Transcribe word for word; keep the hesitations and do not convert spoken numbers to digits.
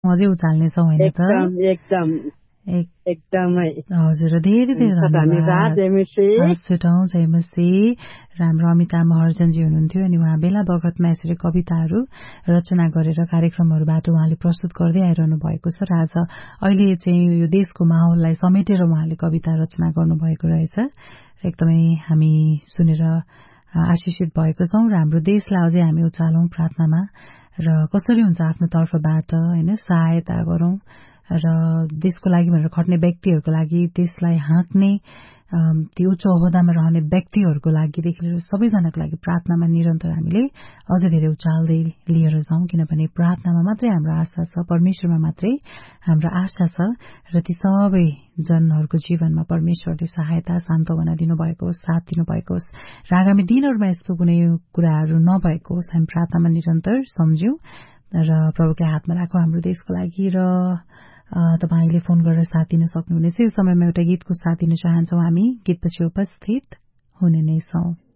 अझै उचाल्नेछौँ होइन त? एकदम एकदम एकदमै हजुर धेरै धेरै धन्यवाद। हस् छुटौँ जयमसी। राम्रो अमिता महर्जनजी हुनुहुन्थ्यो अनि उहाँ बेला बखतमा यसरी कविताहरू रचना गरेर कार्यक्रमहरूबाट उहाँले प्रस्तुत गर्दै आइरहनु भएको छ र आज अहिले चाहिँ यो देशको माहौललाई समेटेर उहाँले कविता रचना गर्नुभएको रहेछ। एकदमै हामी सुनेर आशिषित भएको छौँ र हाम्रो देशलाई अझै हामी उचालौँ प्रार्थनामा र कसरी हुन्छ आफ्नो तर्फबाट होइन सहायता गरौँ र देशको लागि भनेर खट्ने व्यक्तिहरूको लागि, देशलाई हाँक्ने त्यो उच्च ओहदामा रहने व्यक्तिहरूको लागिदेखि लिएर सबैजनाको लागि प्रार्थनामा निरन्तर हामीले अझै धेरै उचाल्दै लिएर जाउँ, किनभने प्रार्थनामा मात्रै हाम्रो आशा छ, परमेश्वरमा मात्रै हाम्रो आशा छ र ती सबै जनहरूको जीवनमा परमेश्वरले सहायता सान्त्वना दिनुभएको होस्, साथ दिनुभएको होस् र आगामी दिनहरूमा यस्तो कुनै कुराहरू नभएको होस्। हामी प्रार्थनामा निरन्तर सम्झ्यौं र प्रभुकै हातमा राखौँ हाम्रो देशको लागि। र तपाईले फोन गरेर साथ दिन सक्नुहुनेछ। यो समयमा एउटा गीतको साथ दिन चाहन्छौँ हामी। गीतपछि उपस्थित हुने नै छौं।